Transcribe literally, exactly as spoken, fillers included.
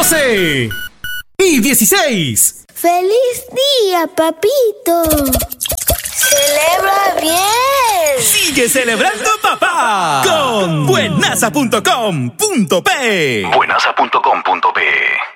doce y dieciséis. ¡Feliz día, papito! ¡Celebra bien! ¡Sigue celebrando, papá! Con buenaza punto com punto pe. buenaza punto com punto pe